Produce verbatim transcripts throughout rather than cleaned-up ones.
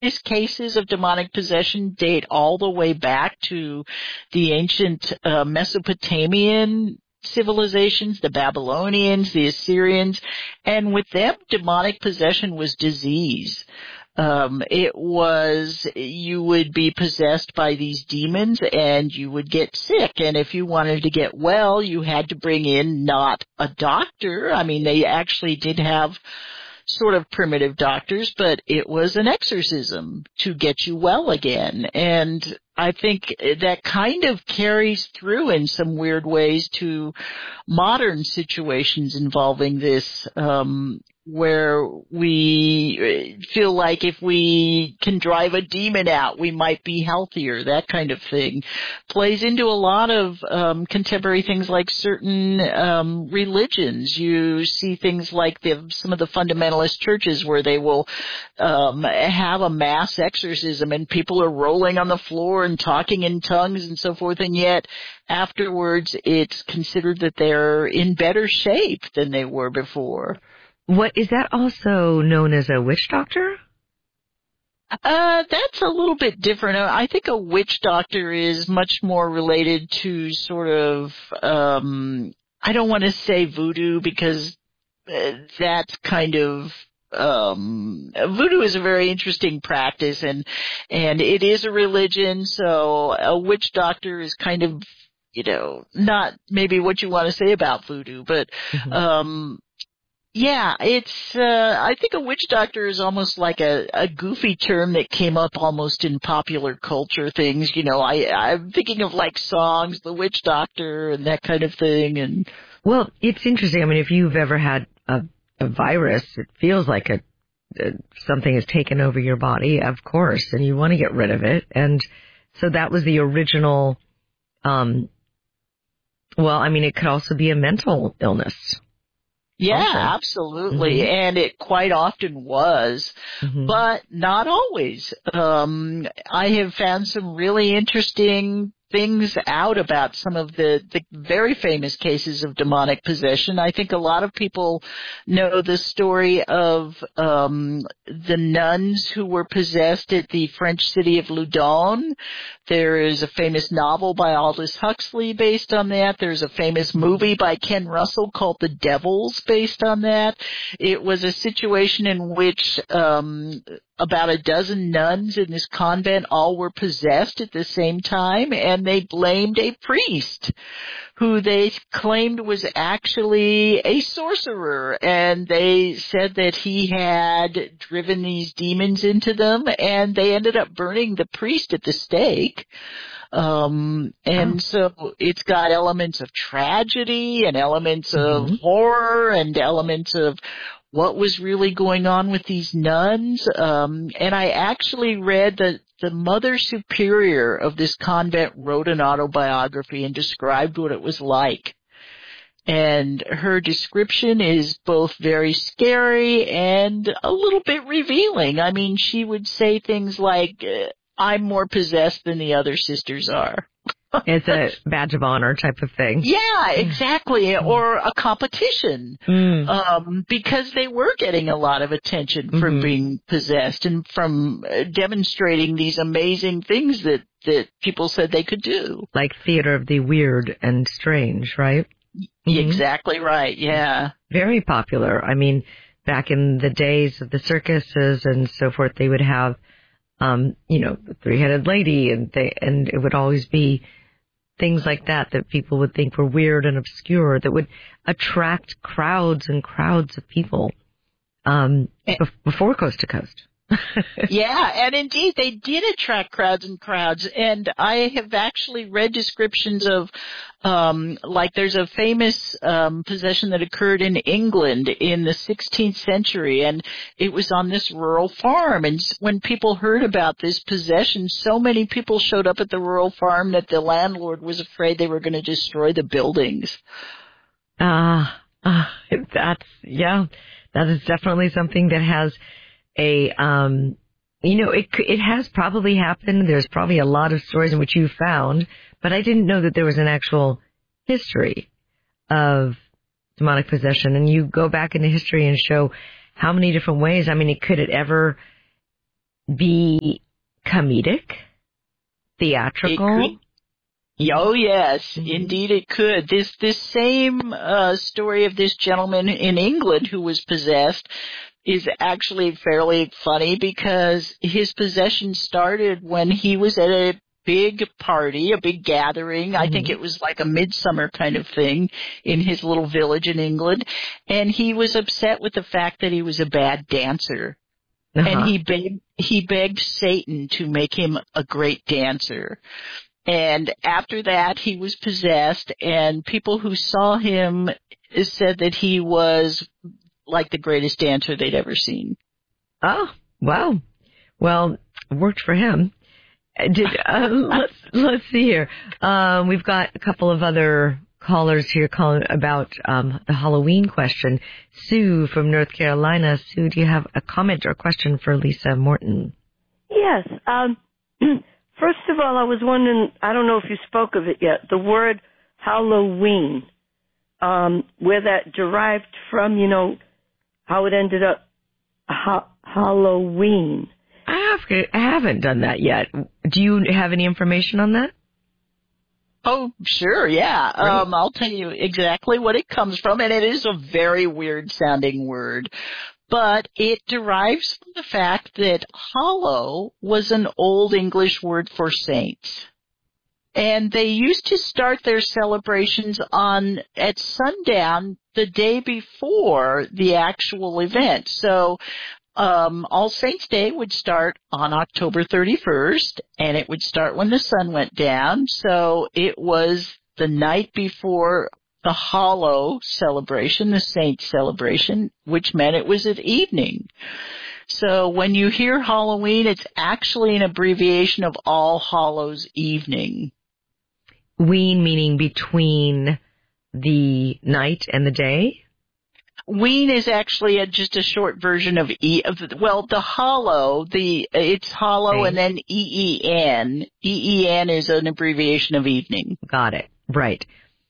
cases of demonic possession date all the way back to the ancient uh, Mesopotamian civilizations, the Babylonians, the Assyrians, and with them, demonic possession was disease. Um, it was, you would be possessed by these demons and you would get sick. And if you wanted to get well, you had to bring in not a doctor. I mean, they actually did have sort of primitive doctors, but it was an exorcism to get you well again. And I think that kind of carries through in some weird ways to modern situations involving this, um, where we feel like if we can drive a demon out, we might be healthier, that kind of thing. Plays into a lot of um, contemporary things like certain um, religions. You see things like the, some of the fundamentalist churches where they will um, have a mass exorcism and people are rolling on the floor and talking in tongues and so forth, and yet afterwards it's considered that they're in better shape than they were before. What is that also known as a witch doctor? Uh, that's a little bit different. I think a witch doctor is much more related to sort of, um, I don't want to say voodoo because uh, that's kind of, um, voodoo is a very interesting practice and, and it is a religion. So a witch doctor is kind of, you know, not maybe what you want to say about voodoo, but, mm-hmm. um, Yeah, it's, uh, I think a witch doctor is almost like a, a goofy term that came up almost in popular culture things. You know, I, I'm thinking of like songs, the witch doctor and that kind of thing. And well, it's interesting. I mean, if you've ever had a, a virus, it feels like a, a, something has taken over your body, of course, and you want to get rid of it. And so that was the original, um, well, I mean, it could also be a mental illness. Yeah, also. Absolutely. Mm-hmm. And it quite often was, mm-hmm. but not always. Um, I have found some really interesting things out about some of the, the very famous cases of demonic possession. I think a lot of people know the story of um, the nuns who were possessed at the French city of Loudun. There is a famous novel by Aldous Huxley based on that. There's a famous movie by Ken Russell called The Devils based on that. It was a situation in which um, about a dozen nuns in this convent all were possessed at the same time, and they blamed a priest who they claimed was actually a sorcerer, and they said that he had driven these demons into them, and they ended up burning the priest at the stake. Um, and oh. so it's got elements of tragedy and elements mm-hmm. of horror and elements of what was really going on with these nuns. Um, and I actually read that the Mother Superior of this convent wrote an autobiography and described what it was like. And her description is both very scary and a little bit revealing. I mean, she would say things like, I'm more possessed than the other sisters are. It's a badge of honor type of thing. Yeah, exactly. Mm. Or a competition. Mm. Um, because they were getting a lot of attention from mm-hmm. being possessed and from uh, demonstrating these amazing things that, that people said they could do. Like theater of the weird and strange, right? Mm-hmm. Exactly right, yeah. Very popular. I mean, back in the days of the circuses and so forth, they would have, um, you know, the three-headed lady, and they, and it would always be things like that that people would think were weird and obscure that would attract crowds and crowds of people um, and, before Coast to Coast. Yeah, and indeed they did attract crowds and crowds. And I have actually read descriptions of, um, like there's a famous um, possession that occurred in England in the sixteenth century, and it was on this rural farm. And when people heard about this possession, so many people showed up at the rural farm that the landlord was afraid they were going to destroy the buildings. Ah, uh, uh, that's, yeah, that is definitely something that has a, um, you know, it it has probably happened. There's probably a lot of stories in which you found, but I didn't know that there was an actual history of demonic possession. And you go back into history and show how many different ways. I mean, it could it ever be comedic, theatrical. Oh, yes, Mm-hmm. indeed it could. This this same uh, story of this gentleman in England who was possessed is actually fairly funny because his possession started when he was at a big party, a big gathering. Mm-hmm. I think it was like a midsummer kind of thing in his little village in England. And he was upset with the fact that he was a bad dancer. Uh-huh. And he begged, he begged Satan to make him a great dancer. And after that, he was possessed, and people who saw him said that he was like the greatest dancer they'd ever seen. Oh, wow. Well, it worked for him. Did, uh, let's, let's see here. Um, we've got a couple of other callers here calling about um, the Halloween question. Sue from North Carolina. Sue, do you have a comment or question for Lisa Morton? Yes. Um, first of all, I was wondering, I don't know if you spoke of it yet, the word Halloween, um, where that derived from, you know, how it ended up ha- Halloween. I, have, I haven't done that yet. Do you have any information on that? Oh, sure, yeah. Right. Um, I'll tell you exactly what it comes from, and it is a very weird-sounding word. But it derives from the fact that hollow was an Old English word for saints. And they used to start their celebrations on at sundown the day before the actual event. So um All Saints' Day would start on October thirty-first, and it would start when the sun went down. So it was the night before the Hallow celebration, the Saints celebration, which meant it was at evening. So when you hear Halloween, it's actually an abbreviation of All Hallows Evening. Ween meaning between the night and the day? Ween is actually a, just a short version of E. Of, well, the hollow, the it's hollow okay. And then E E N. E E N is an abbreviation of evening. Got it. Right.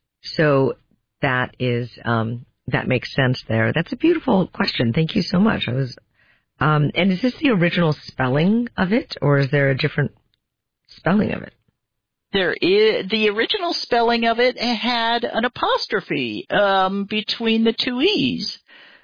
So that is um, that makes sense there. That's a beautiful question. Thank you so much. I was, um, and is this the original spelling of it, or is there a different spelling of it? There is, the original spelling of it had an apostrophe um, between the two E's.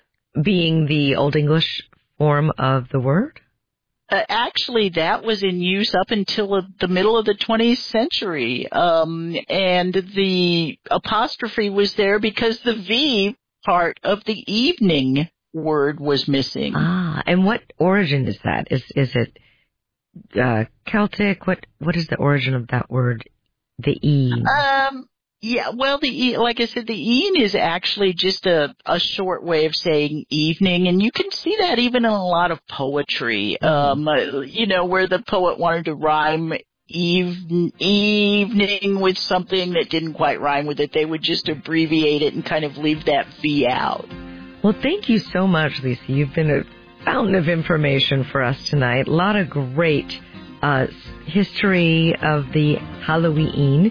Being the Old English form of the word? Uh, actually, that was in use up until the middle of the twentieth century. Um, and the apostrophe was there because the V part of the evening word was missing. Ah, and what origin is that? Is is it Uh, Celtic? What what is the origin of that word? The E. Um. Yeah. Well, the E, like I said, the "een" is actually just a a short way of saying evening, and you can see that even in a lot of poetry. Um. You know, where the poet wanted to rhyme even, evening with something that didn't quite rhyme with it, they would just abbreviate it and kind of leave that V out. Well, thank you so much, Lisa. You've been a fountain of information for us tonight. A lot of great uh, history of the Halloween.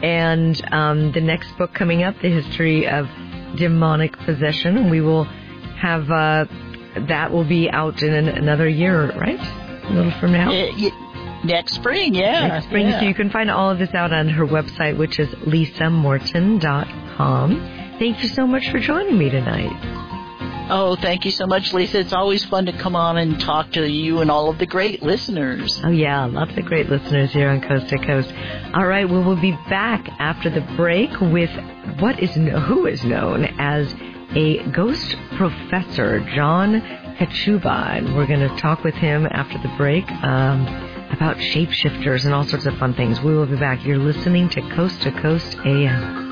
And um, the next book coming up, The History of Demonic Possession. We will have, uh, that will be out in an, another year, right? A little from now? Uh, yeah, next spring, yeah. Next spring. Yeah. So you can find all of this out on her website, which is lisa morton dot com. Thank you so much for joining me tonight. Oh, thank you so much, Lisa. It's always fun to come on and talk to you and all of the great listeners. Oh, yeah. Lots of great listeners here on Coast to Coast. All right. Well, we'll be back after the break with what is who is known as a ghost professor, John Kachuba. And we're going to talk with him after the break um, about shapeshifters and all sorts of fun things. We will be back. You're listening to Coast to Coast A M.